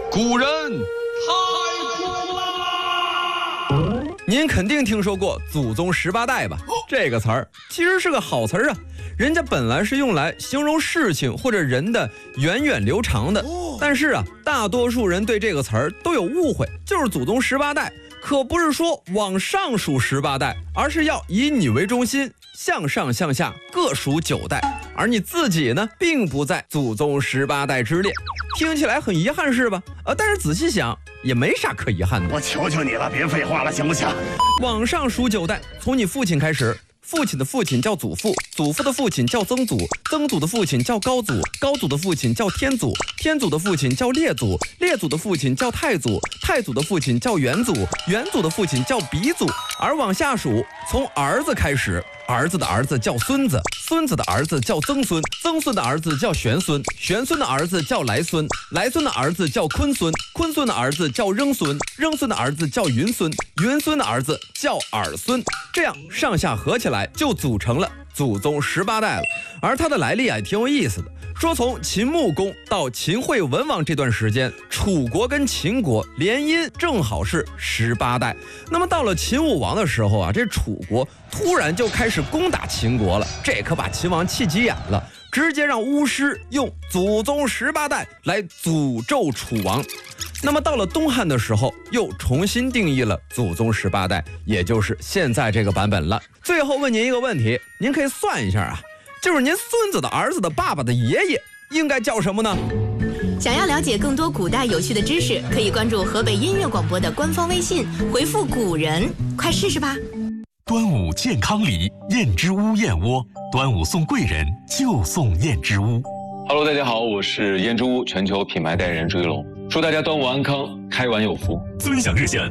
古人太苦了。 您肯定听说过祖宗18代吧？这个词儿其实是个好词儿啊，人家本来是用来形容事情或者人的源远流长的。但是啊，大多数人对这个词儿都有误会，就是祖宗18代，可不是说往上数18代，而是要以你为中心，向上向下各数9代，而你自己呢，并不在祖宗18代之列。听起来很遗憾是吧？但是仔细想也没啥可遗憾的。 我求求你了，别废话了，行不行？ 往上数9代，从你父亲开始，父亲的父亲叫祖父，祖父的父亲叫曾祖，曾祖的父亲叫高祖，高祖的父亲叫天祖，天祖的父亲叫列祖，列祖的父亲叫太祖，太祖的父亲叫元祖，元祖的父亲叫鼻祖。而往下数，从儿子开始，儿子的儿子叫孙子，孙子的儿子叫曾孙，曾孙的儿子叫玄孙，玄孙的儿子叫来孙，来孙的儿子叫坤孙，坤孙的儿子叫扔孙，扔孙的儿子叫云孙，云孙的儿子叫耳孙。这样上下合起来就组成了祖宗18代了。而它的来历啊，挺有意思的。说从秦穆公到秦惠文王这段时间，楚国跟秦国联姻正好是18代。那么到了秦武王的时候啊，这楚国突然就开始攻打秦国了，这可把秦王气急眼了，直接让巫师用祖宗18代来诅咒楚王。那么到了东汉的时候，又重新定义了祖宗18代，也就是现在这个版本了。最后问您一个问题，您可以算一下啊，就是您孙子的儿子的爸爸的爷爷应该叫什么呢？ 想要了解更多古代有趣的知识，可以关注河北音乐广播的官方微信，回复古人，快试试吧。 端午健康礼，燕之屋燕窝，端午送贵人就送燕之屋。 Hello， 大家好，我是燕之屋全球品牌代言人朱一龙，祝大家端午安康，开完有福。 尊享热线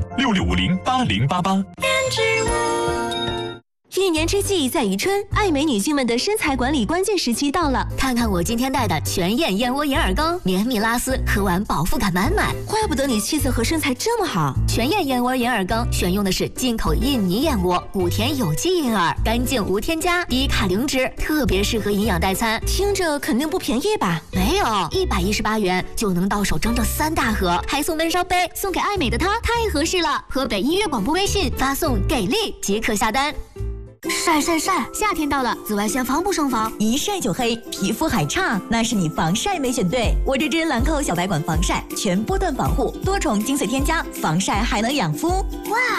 66508088。 一年之计在于春，爱美女性们的身材管理关键时期到了。看看我今天带的全燕燕窝眼耳膏，绵密拉丝，喝完饱腹感满满。怪不得你气色和身材这么好。全燕燕窝眼耳膏选用的是进口印尼燕窝，5天有机银耳，干净无添加，低卡零脂，特别适合营养代餐。听着肯定不便宜吧？没有，118元就能到手整整3大盒，还送温烧杯，送给爱美的她，太合适了。河北音乐广播微信发送给力即可下单。晒晒晒！夏天到了，紫外线防不胜防， 一晒就黑，皮肤还差，那是你防晒没选对。我这支兰蔻小白管防晒，全波段保护，多重精粹添加，防晒还能养肤。哇！